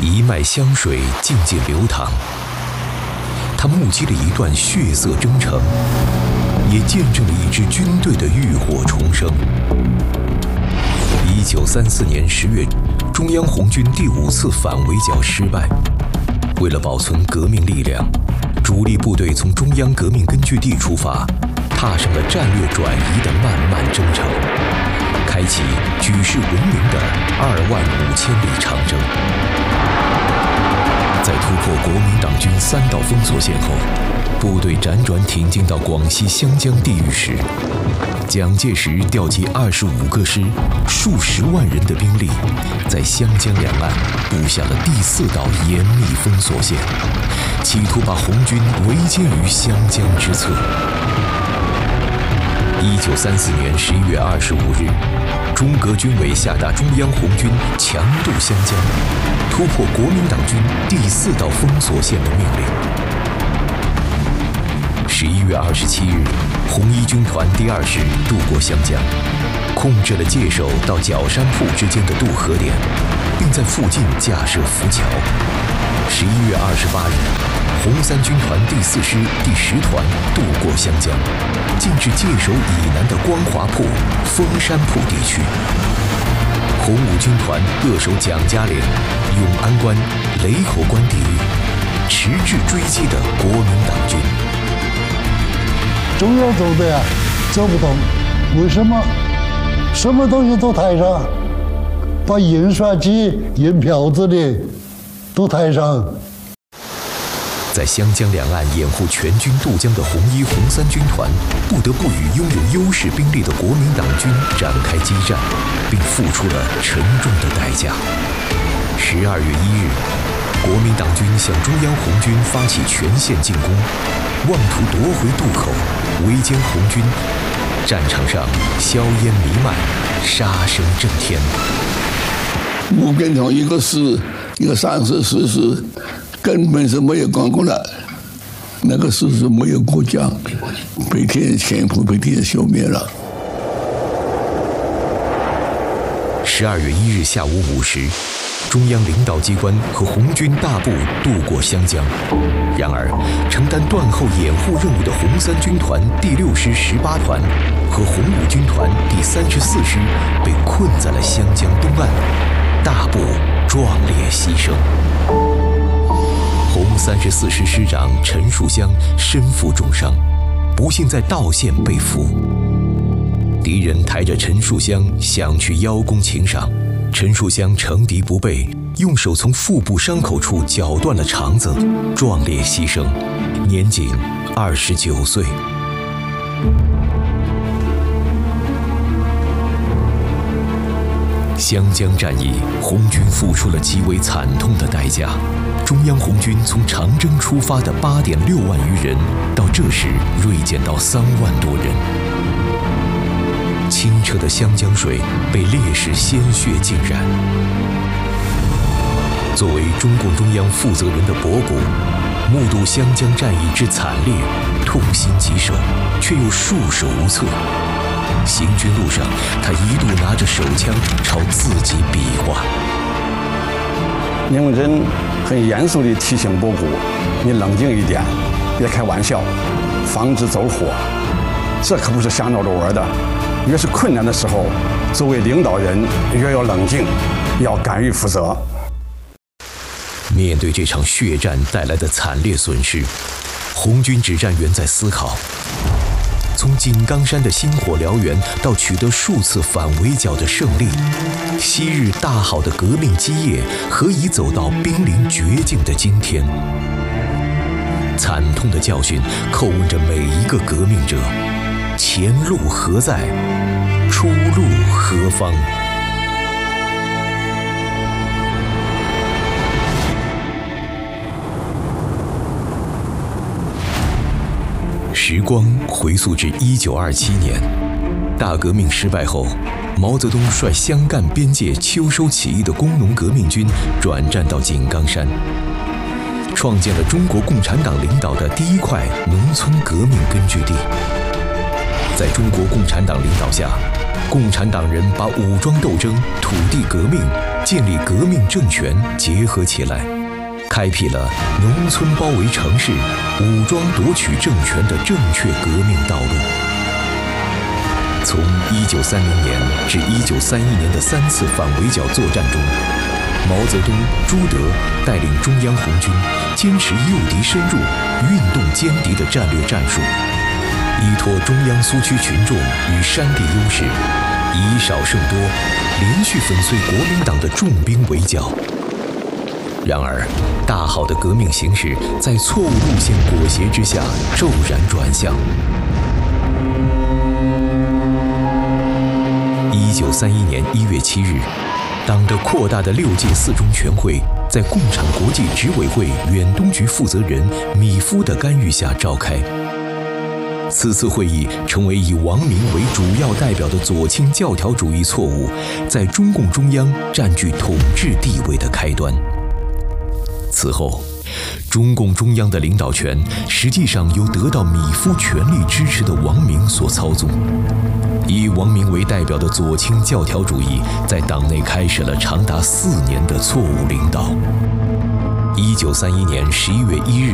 一脉香水静静流淌，它目击了一段血色征程，也见证了一支军队的浴火重生。1934年10月，中央红军第5次反围剿失败。为了保存革命力量，主力部队从中央革命根据地出发，踏上了战略转移的漫漫征程，开启举世闻名的25000里长征。在突破国民党军3道封锁线后，部队辗转挺进到广西湘江地域时，蒋介石调集25个师、数十万人的兵力，在湘江两岸布下了第4道严密封锁线，企图把红军围歼于湘江之侧。1934年11月25日，中革军委下达中央红军强渡湘江，突破国民党军第4道封锁线的命令。11月27日，红一军团第2师渡过湘江，控制了界首到角山铺之间的渡河点，并在附近架设浮桥。11月28日，红三军团第4师第10团渡过湘江，进至界首以南的光华铺、峰山铺地区。红五军团扼守蒋家岭、永安关、雷口关地域，迟滞追击的国民党军。 中央走的呀，走不动，为什么？什么东西都抬上，把印刷机、印票子的都抬上。 在湘江两岸掩护全军渡江的红一、红三军团，不得不与拥有优势兵力的国民党军展开激战，并付出了沉重的代价。12月1日，国民党军向中央红军发起全线进攻，妄图夺回渡口，围歼红军。战场上硝烟弥漫，杀声震天。 吴根同一个师，一个3师、4师，根本是没有管过来。那个师是没有过江，被天人潜伏，被天人消灭了。 12月1日下午5时，中央领导机关和红军大部渡过湘江。然而，承担断后掩护任务的红三军团第6师18团和红五军团第34师被困在了湘江东岸，大部壮烈牺牲。红34师师长陈树湘身负重伤，不幸在道县被俘。敌人抬着陈树湘想去邀功请赏，陈树湘乘敌不备，用手从腹部伤口处绞断了肠子，壮烈牺牲，年仅29岁。湘江战役，红军付出了极为惨痛的代价。中央红军从长征出发的8.6万余人，到这时锐减到3万多人。清澈的湘江水被烈士鲜血浸染。作为中共中央负责人的博古，目睹湘江战役之惨烈，痛心疾首，却又束手无策。行军路上，他一度拿着手枪朝自己比划。 聂荣臻很严肃地提醒博古：“你冷静一点，别开玩笑，防止走火。这可不是瞎闹着玩的。越是困难的时候，作为领导人越要冷静，要敢于负责。” 面对这场血战带来的惨烈损失，红军指战员在思考：从井冈山的星火燎原到取得数次反围剿的胜利，昔日大好的革命基业何以走到濒临绝境的今天？惨痛的教训叩问着每一个革命者：前路何在？出路何方？时光回溯至1927年，大革命失败后，毛泽东率湘赣边界秋收起义的工农革命军转战到井冈山，创建了中国共产党领导的第1块农村革命根据地。在中国共产党领导下， 共产党人把武装斗争、土地革命、建立革命政权结合起来，开辟了农村包围城市、武装夺取政权的正确革命道路。从1930年至1931年的3次反围剿作战中，毛泽东、朱德带领中央红军坚持诱敌深入、运动歼敌的战略战术，依托中央苏区群众与山地优势，以少胜多，连续粉碎国民党的重兵围剿。然而，大好的革命形势在错误路线裹挟之下骤然转向。1931年1月7日，党的扩大的6届4中全会在共产国际执委会远东局负责人米夫的干预下召开。此次会议成为以王明为主要代表的左倾教条主义错误在中共中央占据统治地位的开端。此后，中共中央的领导权实际上由得到米夫全力支持的王明所操纵。以王明为代表的左倾教条主义在党内开始了长达4年的错误领导。1931年11月1日